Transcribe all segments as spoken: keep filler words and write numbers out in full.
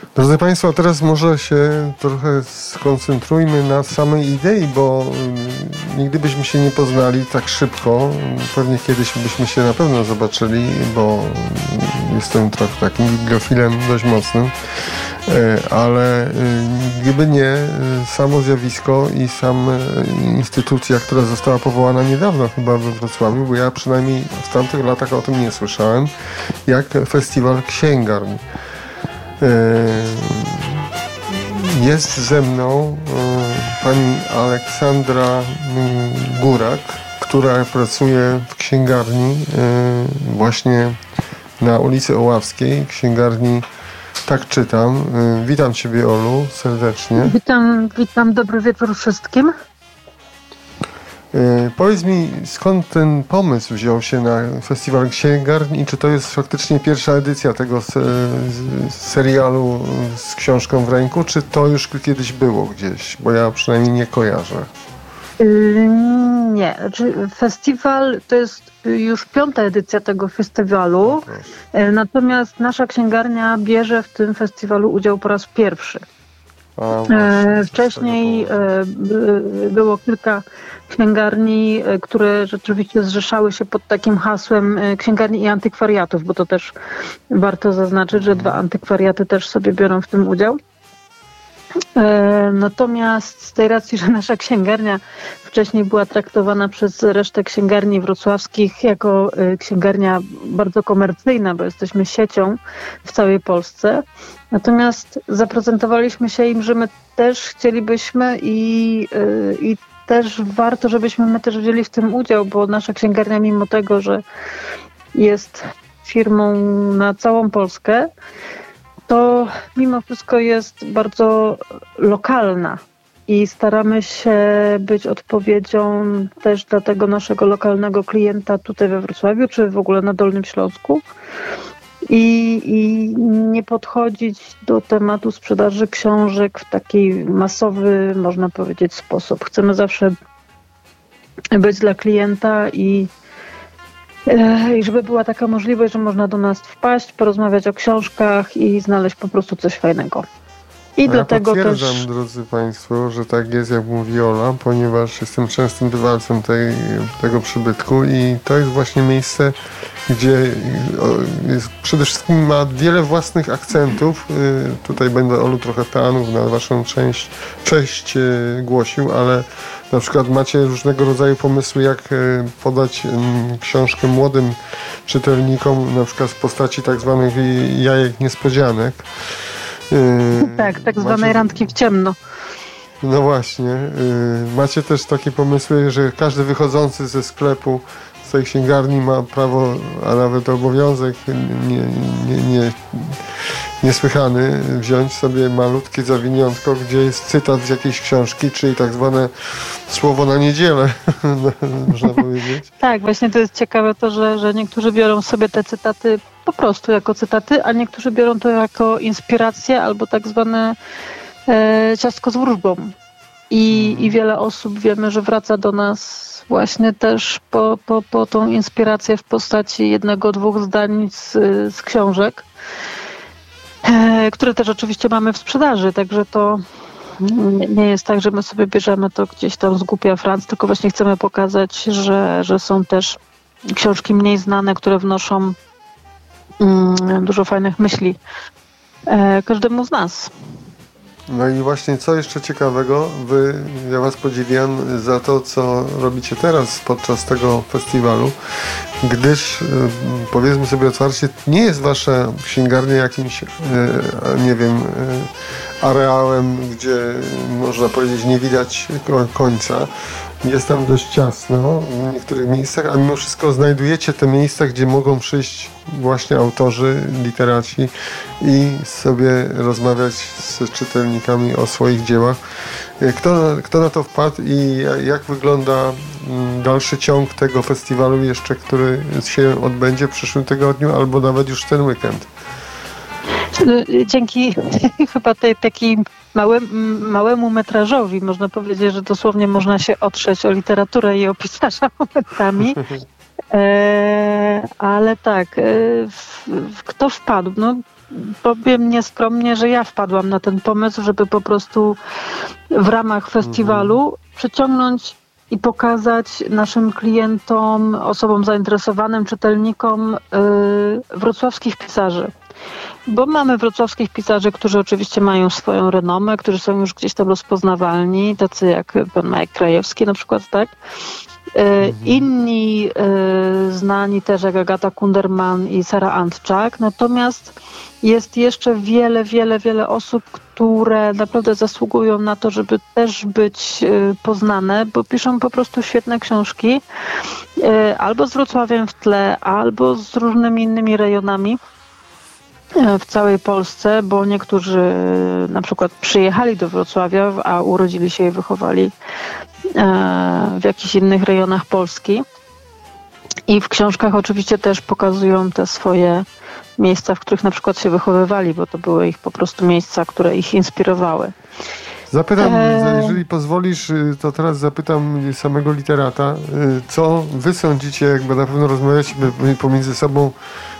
Drodzy Państwo, teraz może się trochę skoncentrujmy na samej idei, bo nigdy byśmy się nie poznali tak szybko. Pewnie kiedyś byśmy się na pewno zobaczyli, bo jestem trochę takim bibliofilem dość mocnym. Ale gdyby nie samo zjawisko i sama instytucja, która została powołana niedawno chyba we Wrocławiu, bo ja przynajmniej w tamtych latach o tym nie słyszałem, jak Festiwal Księgarni. Jest ze mną pani Aleksandra Górak, która pracuje w księgarni właśnie na ulicy Oławskiej, księgarni Tak Czytam. Witam Ciebie, Olu, serdecznie. Witam, witam, dobry wieczór wszystkim. Powiedz mi, skąd ten pomysł wziął się na Festiwal Księgarni i czy to jest faktycznie pierwsza edycja tego serialu z książką w ręku, czy to już kiedyś było gdzieś? Bo ja przynajmniej nie kojarzę. Yy, nie, znaczy festiwal to jest już piąta edycja tego festiwalu, no natomiast nasza księgarnia bierze w tym festiwalu udział po raz pierwszy. A, właśnie, Wcześniej było kilka księgarni, które rzeczywiście zrzeszały się pod takim hasłem księgarni i antykwariatów, bo to też warto zaznaczyć, że dwa antykwariaty też sobie biorą w tym udział. Natomiast z tej racji, że nasza księgarnia wcześniej była traktowana przez resztę księgarni wrocławskich jako księgarnia bardzo komercyjna, bo jesteśmy siecią w całej Polsce. Natomiast zaprezentowaliśmy się im, że my też chcielibyśmy i, i też warto, żebyśmy my też wzięli w tym udział, bo nasza księgarnia, mimo tego, że jest firmą na całą Polskę, to mimo wszystko jest bardzo lokalna i staramy się być odpowiedzią też dla tego naszego lokalnego klienta tutaj we Wrocławiu, czy w ogóle na Dolnym Śląsku i, i nie podchodzić do tematu sprzedaży książek w taki masowy, można powiedzieć, sposób. Chcemy zawsze być dla klienta i I żeby była taka możliwość, że można do nas wpaść, porozmawiać o książkach i znaleźć po prostu coś fajnego. I ja dlatego potwierdzam, też... drodzy Państwo, że tak jest, jak mówi Ola, ponieważ jestem częstym bywalcem tej, tego przybytku i to jest właśnie miejsce, gdzie jest, przede wszystkim ma wiele własnych akcentów. Tutaj będę, Olu, trochę peanów na Waszą część, cześć głosił, ale na przykład macie różnego rodzaju pomysły, jak podać książkę młodym czytelnikom, na przykład w postaci tak zwanych jajek niespodzianek. Tak, tak zwanej macie... randki w ciemno. No właśnie. Macie też takie pomysły, że każdy wychodzący ze sklepu, z tej księgarni ma prawo, a nawet obowiązek nie, nie, nie, niesłychany wziąć sobie malutkie zawiniątko, gdzie jest cytat z jakiejś książki, czyli tak zwane słowo na niedzielę, można powiedzieć. Tak, właśnie to jest ciekawe to, że, że niektórzy biorą sobie te cytaty po prostu jako cytaty, a niektórzy biorą to jako inspirację albo tak zwane e, ciastko z wróżbą. I, hmm. I wiele osób wiemy, że wraca do nas właśnie też po, po, po tą inspirację w postaci jednego, dwóch zdań z, z książek, e, które też oczywiście mamy w sprzedaży, także to nie jest tak, że my sobie bierzemy to gdzieś tam z głupia Franc, tylko właśnie chcemy pokazać, że, że są też książki mniej znane, które wnoszą mm, dużo fajnych myśli e, każdemu z nas. No i właśnie co jeszcze ciekawego, wy, ja was podziwiam za to, co robicie teraz podczas tego festiwalu, gdyż powiedzmy sobie otwarcie, nie jest wasza księgarnia jakimś, nie wiem, areałem, gdzie można powiedzieć nie widać końca. Jest tam dość ciasno w niektórych miejscach, a mimo wszystko znajdujecie te miejsca, gdzie mogą przyjść właśnie autorzy, literaci i sobie rozmawiać z czytelnikami o swoich dziełach. Kto, kto na to wpadł i jak wygląda dalszy ciąg tego festiwalu jeszcze, który się odbędzie w przyszłym tygodniu albo nawet już ten weekend? Dzięki chyba tej takiej małe, małemu metrażowi można powiedzieć, że dosłownie można się otrzeć o literaturę i o pisarza momentami. E, ale tak, e, w, w, kto wpadł? No, powiem nieskromnie, że ja wpadłam na ten pomysł, żeby po prostu w ramach festiwalu mhm. przyciągnąć i pokazać naszym klientom, osobom zainteresowanym, czytelnikom yy, wrocławskich pisarzy. Bo mamy wrocławskich pisarzy, którzy oczywiście mają swoją renomę, którzy są już gdzieś tam rozpoznawalni, tacy jak pan Marek Krajewski na przykład, tak? Mhm. Inni y, znani też jak Agata Kunderman i Sara Antczak, natomiast jest jeszcze wiele, wiele, wiele osób, które naprawdę zasługują na to, żeby też być y, poznane, bo piszą po prostu świetne książki, y, albo z Wrocławiem w tle, albo z różnymi innymi rejonami w całej Polsce, bo niektórzy na przykład przyjechali do Wrocławia, a urodzili się i wychowali w jakichś innych rejonach Polski. I w książkach oczywiście też pokazują te swoje miejsca, w których na przykład się wychowywali, bo to były ich po prostu miejsca, które ich inspirowały. Zapytam, jeżeli pozwolisz, to teraz zapytam samego literata, co wy sądzicie, bo na pewno rozmawiacie pomiędzy sobą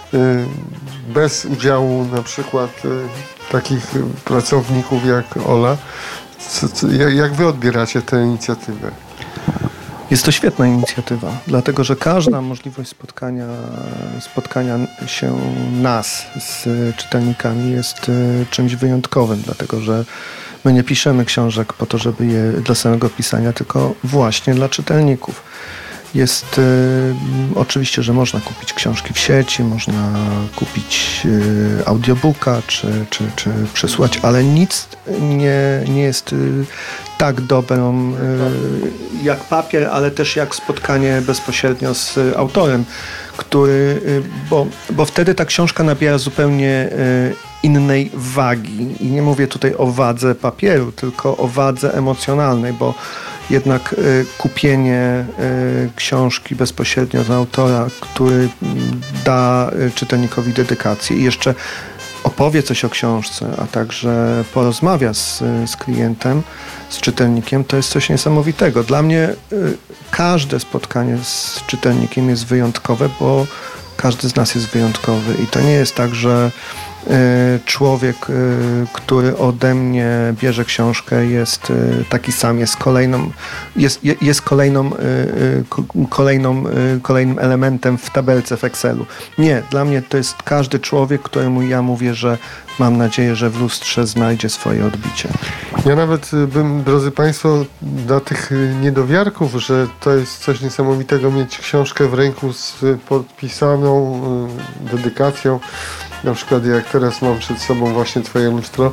bez udziału na przykład takich pracowników jak Ola. Co, co, jak wy odbieracie tę inicjatywę? Jest to świetna inicjatywa, dlatego że każda możliwość spotkania, spotkania się nas z czytelnikami jest czymś wyjątkowym, dlatego że my nie piszemy książek po to, żeby je dla samego pisania, tylko właśnie dla czytelników. Jest y, oczywiście, że można kupić książki w sieci, można kupić y, audiobooka czy, czy, czy przesłuchać, ale nic nie, nie jest y, tak dobrą y, jak papier, ale też jak spotkanie bezpośrednio z autorem, który, y, bo, bo wtedy ta książka nabiera zupełnie y, innej wagi. I nie mówię tutaj o wadze papieru, tylko o wadze emocjonalnej, bo jednak y, kupienie y, książki bezpośrednio od autora, który da y, czytelnikowi dedykację i jeszcze opowie coś o książce, a także porozmawia z, z klientem, z czytelnikiem, to jest coś niesamowitego. Dla mnie y, każde spotkanie z czytelnikiem jest wyjątkowe, bo każdy z nas jest wyjątkowy i to nie jest tak, że człowiek, który ode mnie bierze książkę, jest taki sam, jest kolejną, jest, jest kolejną, kolejną, kolejnym elementem w tabelce w Excelu. Nie, dla mnie to jest każdy człowiek, któremu ja mówię, że mam nadzieję, że w lustrze znajdzie swoje odbicie. Ja nawet bym, drodzy Państwo, dla tych niedowiarków, że to jest coś niesamowitego mieć książkę w ręku z podpisaną dedykacją, na przykład jak teraz mam przed sobą właśnie twoje lustro,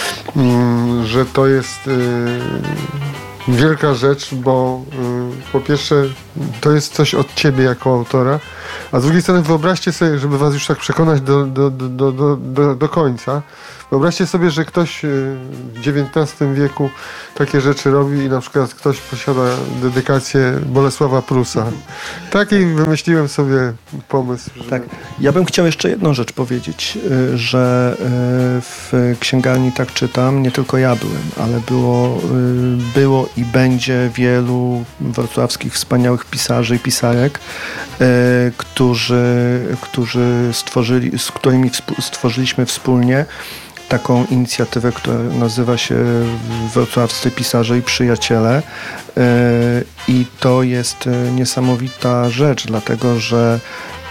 że to jest wielka rzecz, bo po pierwsze to jest coś od ciebie jako autora, a z drugiej strony wyobraźcie sobie, żeby was już tak przekonać do, do, do, do, do, do końca, wyobraźcie sobie, że ktoś w dziewiętnastym wieku takie rzeczy robi i na przykład ktoś posiada dedykację Bolesława Prusa. Taki wymyśliłem sobie pomysł. Że... Tak. Ja bym chciał jeszcze jedną rzecz powiedzieć, że w księgarni Tak Czytam nie tylko ja byłem, ale było, było i będzie wielu wrocławskich wspaniałych pisarzy i pisarek, którzy, którzy stworzyli, z którymi stworzyliśmy wspólnie taką inicjatywę, która nazywa się Wrocławscy Pisarze i Przyjaciele. I to jest niesamowita rzecz, dlatego że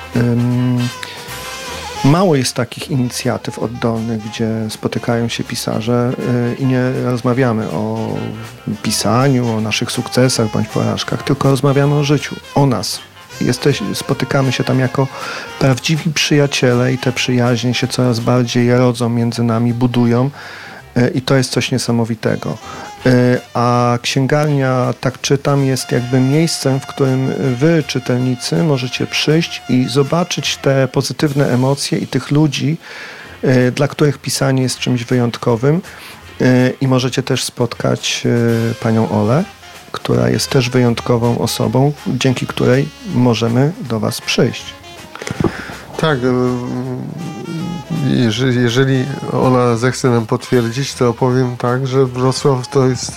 mało jest takich inicjatyw oddolnych, gdzie spotykają się pisarze i nie rozmawiamy o pisaniu, o naszych sukcesach bądź porażkach, tylko rozmawiamy o życiu, o nas. Jesteś, spotykamy się tam jako prawdziwi przyjaciele i te przyjaźnie się coraz bardziej rodzą między nami, budują i to jest coś niesamowitego. A księgarnia Tak Czytam jest jakby miejscem, w którym wy, czytelnicy, możecie przyjść i zobaczyć te pozytywne emocje i tych ludzi, dla których pisanie jest czymś wyjątkowym i możecie też spotkać panią Olę, która jest też wyjątkową osobą, dzięki której możemy do was przyjść. Tak, jeżeli, jeżeli Ola zechce nam potwierdzić, to opowiem tak, że Wrocław to jest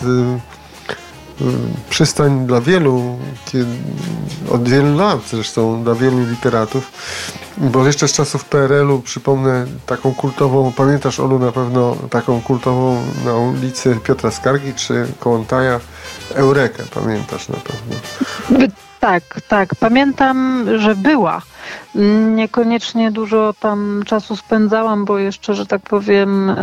przystań dla wielu, od wielu lat zresztą, dla wielu literatów. Bo jeszcze z czasów P R L u przypomnę taką kultową, pamiętasz, Olu, na pewno taką kultową na ulicy Piotra Skargi czy Kołłątaja, Eurekę, pamiętasz na pewno. Tak, tak. Pamiętam, że była. Niekoniecznie dużo tam czasu spędzałam, bo jeszcze, że tak powiem,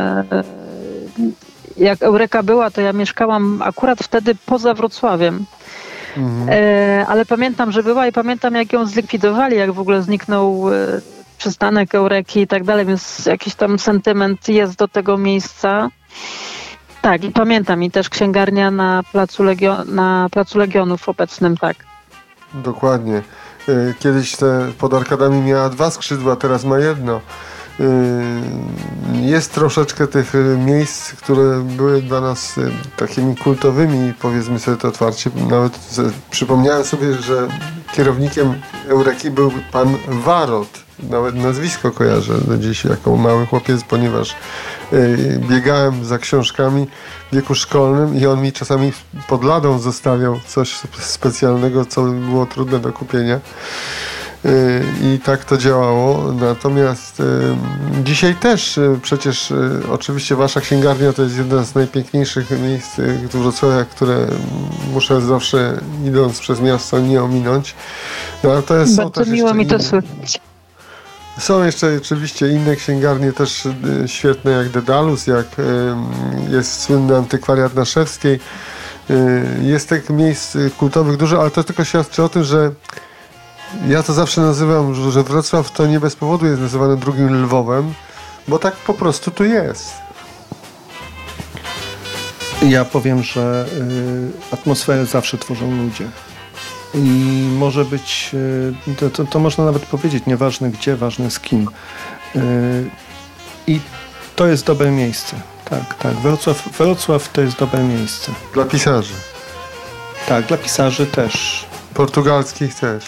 jak Eureka była, to ja mieszkałam akurat wtedy poza Wrocławiem. Mhm. Ale pamiętam, że była i pamiętam, jak ją zlikwidowali, jak w ogóle zniknął przystanek Eureki i tak dalej, więc jakiś tam sentyment jest do tego miejsca. Tak, i pamiętam, i też księgarnia na Placu, Legio- na Placu Legionów obecnym, tak. Dokładnie. Kiedyś te pod arkadami miała dwa skrzydła, teraz ma jedno. Jest troszeczkę tych miejsc, które były dla nas takimi kultowymi, powiedzmy sobie to otwarcie. Nawet przypomniałem sobie, że kierownikiem Eureki był pan Warot. Nawet nazwisko kojarzę do dziś jako mały chłopiec, ponieważ biegałem za książkami w wieku szkolnym i on mi czasami pod ladą zostawiał coś specjalnego, co było trudne do kupienia. I tak to działało. Natomiast dzisiaj też przecież oczywiście wasza księgarnia to jest jedno z najpiękniejszych miejsc w Wrocławiu, które muszę zawsze, idąc przez miasto, nie ominąć. No, to jest, bardzo są miło mi to inne. słyszeć. Są jeszcze oczywiście inne księgarnie też świetne, jak Dedalus, jak jest słynny antykwariat na Szewskiej. Jest tych miejsc kultowych dużo, ale to tylko świadczy o tym, że ja to zawsze nazywam, że Wrocław to nie bez powodu jest nazywany drugim Lwowem, bo tak po prostu tu jest. Ja powiem, że y, atmosferę zawsze tworzą ludzie. I może być, y, to, to, to można nawet powiedzieć, nieważne gdzie, ważne z kim. Y, I to jest dobre miejsce. Tak, tak. Wrocław, Wrocław to jest dobre miejsce. Dla pisarzy. Tak, dla pisarzy też. Portugalskich też.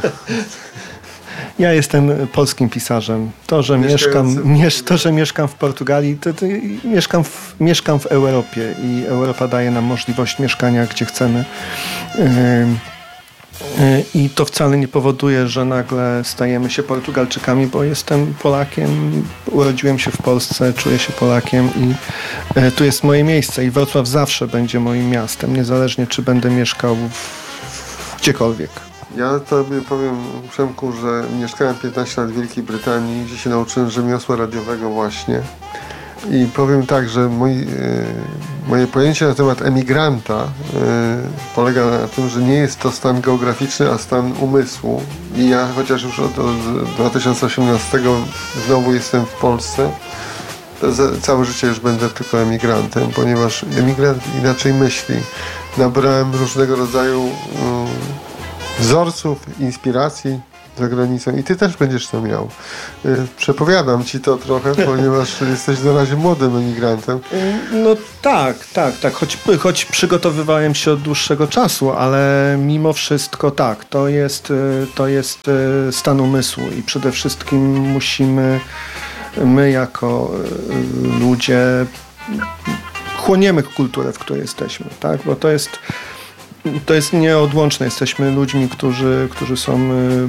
Ja jestem polskim pisarzem. To, że mieszkam, miesz, to, że mieszkam w Portugalii, to, to mieszkam, w, mieszkam w Europie i Europa daje nam możliwość mieszkania, gdzie chcemy. Yy, yy, I to wcale nie powoduje, że nagle stajemy się Portugalczykami, bo jestem Polakiem, urodziłem się w Polsce, czuję się Polakiem i yy, tu jest moje miejsce i Wrocław zawsze będzie moim miastem, niezależnie czy będę mieszkał w gdziekolwiek. Ja tobie powiem, Przemku, że mieszkałem piętnaście lat w Wielkiej Brytanii, gdzie się nauczyłem rzemiosła radiowego właśnie. I powiem tak, że mój, e, moje pojęcie na temat emigranta e, polega na tym, że nie jest to stan geograficzny, a stan umysłu. I ja chociaż już od, od dwa tysiące osiemnastego znowu jestem w Polsce, to za, całe życie już będę tylko emigrantem, ponieważ emigrant inaczej myśli. Nabrałem różnego rodzaju um, wzorców, inspiracji za granicą i ty też będziesz to miał. Przepowiadam ci to trochę, ponieważ jesteś na razie młodym emigrantem. No tak, tak, tak. Choć, choć przygotowywałem się od dłuższego czasu, ale mimo wszystko tak, to jest, to jest stan umysłu i przede wszystkim musimy my jako ludzie chłoniemy kulturę, w której jesteśmy, tak? Bo to jest To jest nieodłączne. Jesteśmy ludźmi, którzy, którzy są...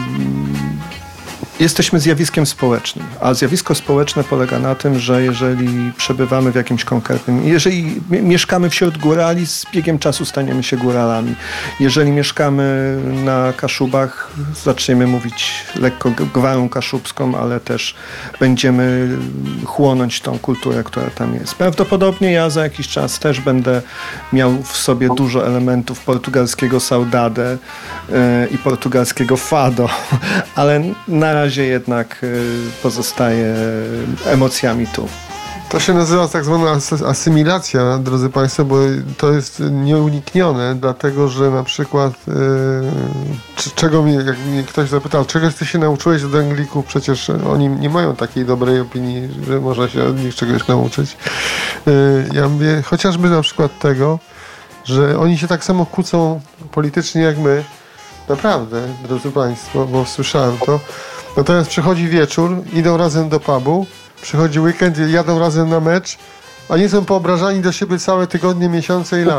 Jesteśmy zjawiskiem społecznym, a zjawisko społeczne polega na tym, że jeżeli przebywamy w jakimś konkretnym... Jeżeli mieszkamy wśród górali, z biegiem czasu staniemy się góralami. Jeżeli mieszkamy na Kaszubach, zaczniemy mówić lekko gwarą kaszubską, ale też będziemy chłonąć tą kulturę, która tam jest. Prawdopodobnie ja za jakiś czas też będę miał w sobie dużo elementów portugalskiego saudade yy, i portugalskiego fado, ale na razie jednak pozostaje emocjami tu. To się nazywa tak zwana asymilacja, drodzy Państwo, bo to jest nieuniknione, dlatego że na przykład yy, czego mi, jak mnie ktoś zapytał, czego ty się nauczyłeś od Anglików, przecież oni nie mają takiej dobrej opinii, że można się od nich czegoś nauczyć. Yy, ja mówię chociażby na przykład tego, że oni się tak samo kłócą politycznie jak my. Naprawdę, drodzy Państwo, bo słyszałem to. Natomiast przychodzi wieczór, idą razem do pubu, przychodzi weekend, jadą razem na mecz, a nie są poobrażani do siebie całe tygodnie, miesiące i lata.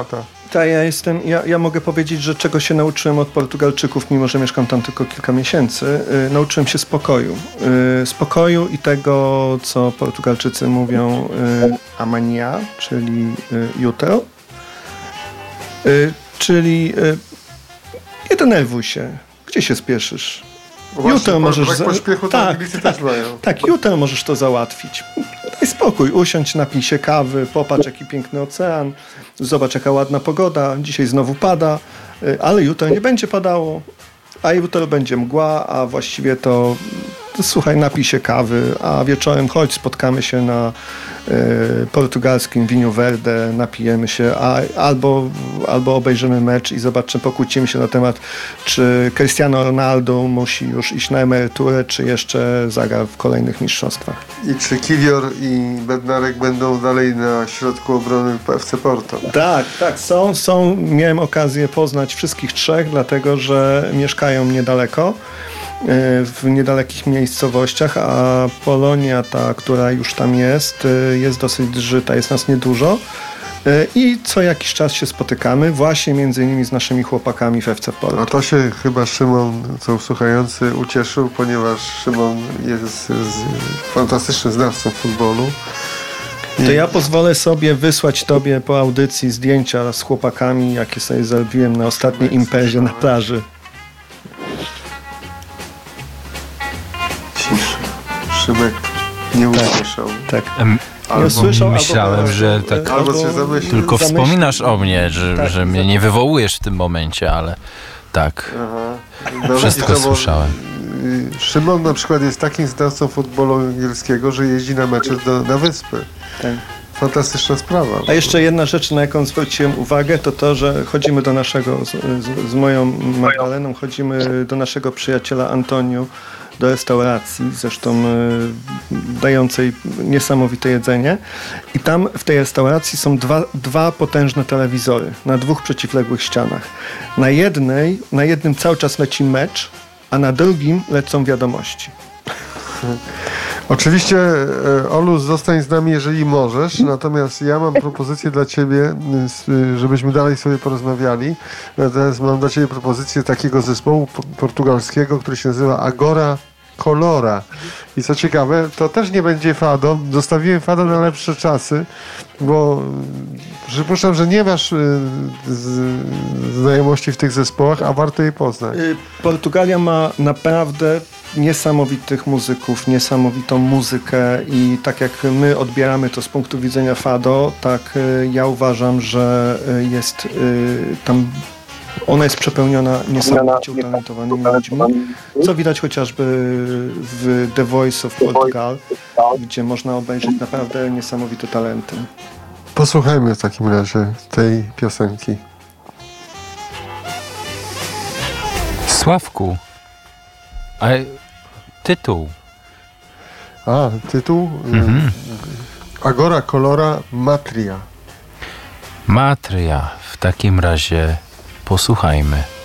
Tak, ja jestem, ja, ja mogę powiedzieć, że czego się nauczyłem od Portugalczyków, mimo że mieszkam tam tylko kilka miesięcy, yy, nauczyłem się spokoju. Yy, spokoju i tego, co Portugalczycy mówią yy, amanhã, czyli yy, jutro. Yy, czyli yy, nie denerwuj się. Gdzie się spieszysz? Właśnie, jutro po, możesz... tak pośpiechu tak, Anglicy tak, też mają. tak, jutro możesz to załatwić. Daj spokój, usiądź, napij się kawy, popatrz jaki piękny ocean, zobacz jaka ładna pogoda, dzisiaj znowu pada, ale jutro nie będzie padało, a jutro będzie mgła, a właściwie to, to słuchaj, napij się kawy, a wieczorem chodź, spotkamy się na y, portugalskim Vinho Verde, napijemy się, a, albo, albo obejrzymy mecz i zobaczymy, pokłócimy się na temat, czy Cristiano Ronaldo musi już iść na emeryturę, czy jeszcze zagra w kolejnych mistrzostwach. I czy Kiwior i Bednarek będą dalej na środku obrony F C Porto? Tak, tak, są, są. Miałem okazję poznać wszystkich trzech, dlatego że mieszkają niedaleko, w niedalekich miejscowościach, a Polonia, ta, która już tam jest, jest dosyć żyta, jest nas niedużo i co jakiś czas się spotykamy, właśnie między innymi z naszymi chłopakami w F C Porto. A to się chyba Szymon, co słuchający, ucieszył, ponieważ Szymon jest, jest fantastycznym znawcą futbolu. To ja pozwolę sobie wysłać tobie po audycji zdjęcia z chłopakami, jakie sobie zrobiłem na ostatniej imprezie na plaży. Szymek nie usłyszał. Tak. Em, Albo nie usłyszał, myślałem, albo, że tak albo się zamyślił. tylko zamyślił. wspominasz o mnie, że, Tak, że mnie nie wywołujesz w tym momencie, ale tak, Aha. No, wszystko i to, bo, słyszałem. y, Szymon na przykład jest takim znawcą futbolu angielskiego, że jeździ na mecze do, na wyspy. Tak. Fantastyczna sprawa. A jeszcze jedna rzecz, na jaką zwróciłem uwagę, to to, że chodzimy do naszego, z, z, z moją Magdaleną, chodzimy do naszego przyjaciela Antoniu do restauracji, zresztą y, dającej niesamowite jedzenie. I tam w tej restauracji są dwa, dwa potężne telewizory na dwóch przeciwległych ścianach. Na jednej, na jednym cały czas leci mecz, a na drugim lecą wiadomości. Oczywiście, e, Olu, zostań z nami, jeżeli możesz, natomiast ja mam propozycję dla ciebie, s- żebyśmy dalej sobie porozmawiali. Natomiast mam dla ciebie propozycję takiego zespołu po- portugalskiego, który się nazywa Agora Colora. I co ciekawe, to też nie będzie fado. Zostawiłem fado na lepsze czasy, bo przypuszczam, że nie masz y, z, znajomości w tych zespołach, a warto je poznać. Y, Portugalia ma naprawdę niesamowitych muzyków, niesamowitą muzykę i tak jak my odbieramy to z punktu widzenia fado, tak y, ja uważam, że y, jest y, tam, ona jest przepełniona niesamowicie utalentowanymi ludźmi, co widać chociażby w The Voice of Portugal, gdzie można obejrzeć naprawdę niesamowite talenty. Posłuchajmy w takim razie tej piosenki. Sławku, a tytuł? A, tytuł? Mhm. Agora Colora Matria. Matria. W takim razie posłuchajmy.